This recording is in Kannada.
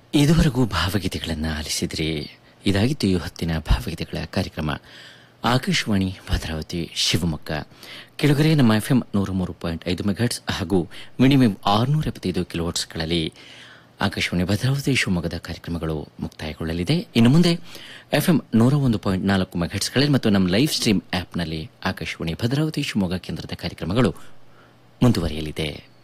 ಇದುವರೆಗೂ ಭಾವಗೀತೆಗಳನ್ನು ಆಲಿಸಿದ್ರಿ. ಇದಾಗಿತ್ತು ಈ ಹೊತ್ತಿನ ಭಾವಗೀತೆಗಳ ಕಾರ್ಯಕ್ರಮ. ಆಕಾಶವಾಣಿ ಭದ್ರಾವತಿ ಶಿವಮೊಗ್ಗ. ಕೆಳಗರೆ ನಮ್ಮ ಎಫ್ಎಂ 103.5 ಮೆಗಾಹೆರ್ಟ್ಸ್ ಹಾಗೂ ಮಿನಿಮಮ್ 675 ಕಿಲೋಹೆರ್ಟ್ಸ್ಗಳಲ್ಲಿ ಆಕಾಶವಾಣಿ ಭದ್ರಾವತಿ ಶಿವಮೊಗ್ಗದ ಕಾರ್ಯಕ್ರಮಗಳು ಮುಕ್ತಾಯಗೊಳ್ಳಲಿದೆ. ಇನ್ನು ಮುಂದೆ ಎಫ್ಎಂ 101.4 ಮೆಗಾಹೆರ್ಟ್ಸ್ಗಳಲ್ಲಿ ಮತ್ತು ನಮ್ಮ ಲೈವ್ ಸ್ಟ್ರೀಮ್ ಆಪ್ನಲ್ಲಿ ಆಕಾಶವಾಣಿ ಭದ್ರಾವತಿ ಶಿವಮೊಗ್ಗ ಕೇಂದ್ರದ ಕಾರ್ಯಕ್ರಮಗಳು ಮುಂದುವರಿಯಲಿದೆ.